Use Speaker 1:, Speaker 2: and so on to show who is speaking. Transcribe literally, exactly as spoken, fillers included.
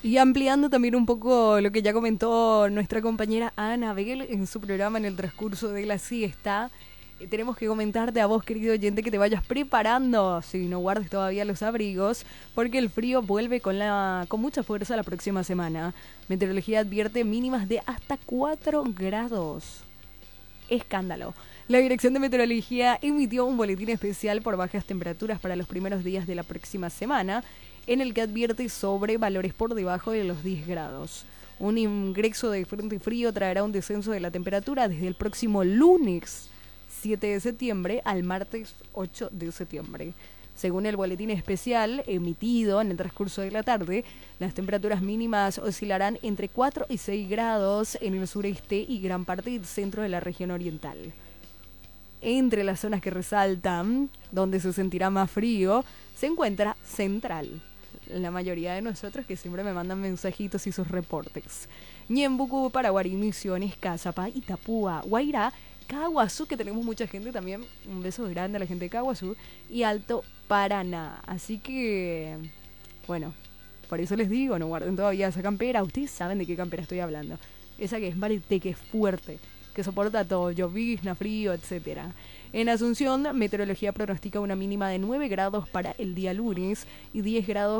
Speaker 1: Y ampliando también un poco lo que ya comentó nuestra compañera Anabel en su programa en el transcurso de la siesta, eh, tenemos que comentarte a vos, querido oyente, que te vayas preparando, si no guardes todavía los abrigos, porque el frío vuelve con, la, con mucha fuerza la próxima semana. Meteorología advierte mínimas de hasta cuatro grados. Escándalo. La Dirección de Meteorología emitió un boletín especial por bajas temperaturas para los primeros días de la próxima semana, en el que advierte sobre valores por debajo de los diez grados. Un ingreso de frente frío traerá un descenso de la temperatura desde el próximo lunes siete de septiembre al martes ocho de septiembre. Según el boletín especial emitido en el transcurso de la tarde, las temperaturas mínimas oscilarán entre cuatro y seis grados en el sureste y gran parte del centro de la región oriental. Entre las zonas que resaltan, donde se sentirá más frío, se encuentra Central. La mayoría de nosotros que siempre me mandan mensajitos y sus reportes. Ñembucú, Paraguarí, Misiones, Cazapá, Itapúa, Guairá, Caguazú, que tenemos mucha gente también. Un beso grande a la gente de Caguazú. Y Alto Paraná. Así que, bueno, por eso les digo, no guarden todavía esa campera. Ustedes saben de qué campera estoy hablando. Esa que es varete, que es fuerte, que soporta todo, llovizna, frío, etcétera. En Asunción, Meteorología pronostica una mínima de nueve grados para el día lunes y diez grados